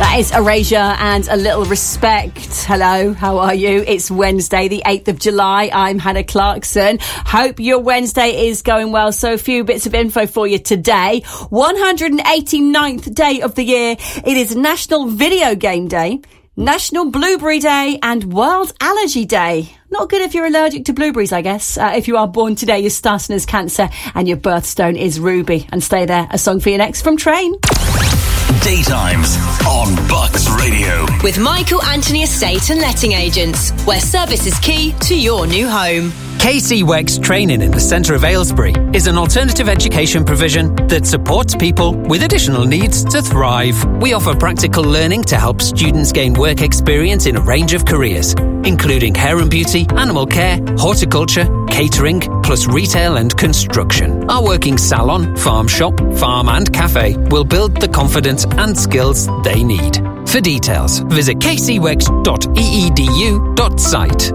That is Erasure and A Little Respect. Hello, how are you? It's Wednesday, the 8th of July. I'm Hannah Clarkson. Hope your Wednesday is going well. So a few bits of info for you today. 189th day of the year. It is National Video Game Day, National Blueberry Day and World Allergy Day. Not good if you're allergic to blueberries, I guess. If you are born today, you're starting as Cancer and your birthstone is Ruby. And stay there, a song for you next from Train. Daytimes on Bucks Radio. With Michael Anthony Estate and Letting Agents, where service is key to your new home. KC Wex Training in the centre of Aylesbury is an alternative education provision that supports people with additional needs to thrive. We offer practical learning to help students gain work experience in a range of careers, including hair and beauty, animal care, horticulture, catering, plus retail and construction. Our working salon, farm shop, farm and cafe will build the confidence and skills they need. For details, visit kcwex.eedu.site.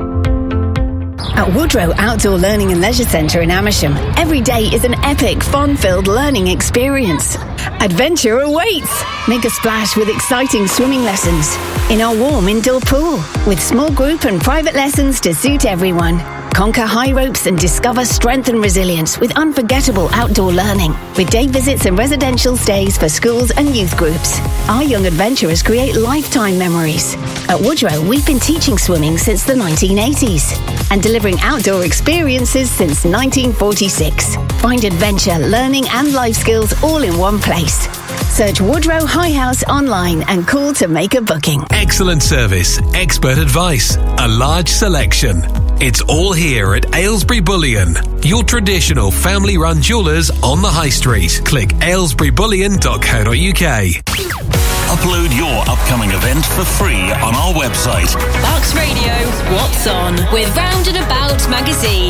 At Woodrow Outdoor Learning and Leisure Centre in Amersham, every day is an epic, fun-filled learning experience. Adventure awaits! Make a splash with exciting swimming lessons in our warm indoor pool, with small group and private lessons to suit everyone. Conquer high ropes and discover strength and resilience with unforgettable outdoor learning, with day visits and residential stays for schools and youth groups. Our young adventurers create lifetime memories. At Woodrow, we've been teaching swimming since the 1980s and delivering outdoor experiences since 1946. Find adventure, learning and life skills all in one place. Search Woodrow High House online and call to make a booking. Excellent service, expert advice, a large selection. It's all here at Aylesbury Bullion, your traditional family-run jewellers on the High Street. Click aylesburybullion.co.uk. Upload your upcoming event for free on our website. Bucks Radio, What's On? With Round and About magazine.